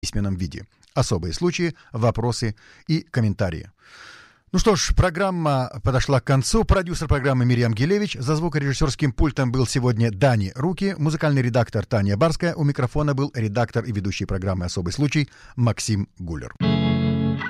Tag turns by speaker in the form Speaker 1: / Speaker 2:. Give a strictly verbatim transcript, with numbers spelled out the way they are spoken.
Speaker 1: письменном виде. Особые случаи, вопросы и комментарии. Ну что ж, программа подошла к концу. Продюсер программы Мирьям Гилевич. За звукорежиссерским пультом был сегодня Дани Руки. Музыкальный редактор Таня Барская. У микрофона был редактор и ведущий программы «Особый случай» Максим Гуллер.